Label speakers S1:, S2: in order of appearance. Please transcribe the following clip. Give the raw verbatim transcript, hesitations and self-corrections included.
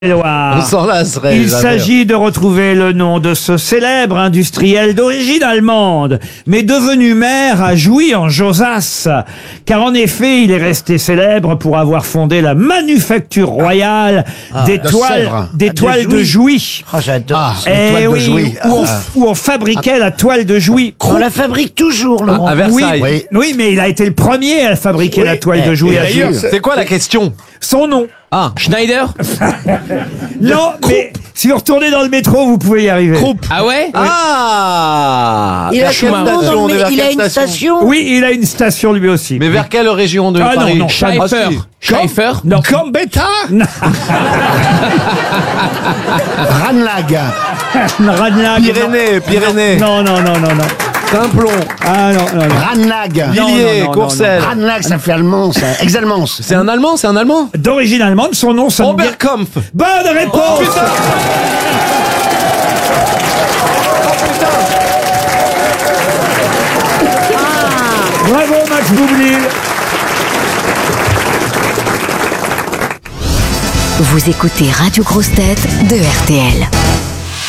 S1: Loire.
S2: On s'en lasserait.
S1: Il
S2: jamais.
S1: s'agit de retrouver le nom de ce célèbre industriel d'origine allemande, mais devenu maire à Jouy en Josas. Car en effet, il est resté célèbre pour avoir fondé la manufacture royale
S2: Ah,
S1: des
S2: de
S1: toiles,
S2: Sèvres.
S1: des
S2: Ah, de
S1: toiles de
S2: Jouy.
S1: Jouy.
S3: Oh, j'adore.
S2: Ah,
S1: Eh
S2: les toiles de
S1: oui,
S2: Jouy.
S1: où, on,
S2: Ah.
S1: où on fabriquait la toile de Jouy.
S3: On la fabrique toujours, Laurent.
S2: À
S1: Oui,
S2: Versailles.
S1: oui, oui, mais il a été le premier à fabriquer la toile de Jouy à Jouy.
S2: C'est quoi la question?
S1: Son nom.
S4: Ah, Schneider.
S1: Non, mais si vous retournez dans le métro, vous pouvez y arriver.
S4: Ah ouais.
S2: Ah
S3: Il a,
S2: vers quelle
S3: son nom dans le
S2: station, on est
S3: mé-
S2: vers
S3: il a
S2: quelle
S3: une station.
S1: Oui, il a une station lui aussi.
S2: Mais vers quelle région de
S1: Ah, non,
S2: Paris?
S1: non,
S4: Schaeffer.
S2: Ah, si.
S4: Schaeffer.
S1: Non.
S2: Gambetta.
S5: Ranlag.
S1: Ranlag.
S2: Pyrénées, Pyrénées.
S1: Non, non, non, non, non.
S2: Simplon.
S1: Ah non, non, non.
S5: Ranlag.
S1: Non,
S2: Villiers,
S1: non, non,
S2: Courcelles.
S5: Ranlag, ça fait allemand, ça. Ex-allemand.
S2: C'est un Allemand, c'est un Allemand.
S1: D'origine allemande, son nom sonne bien.
S2: Oberkampf.
S1: Bonne réponse. Bravo Max Boublil.
S6: Vous écoutez Radio Grosse Tête de R T L.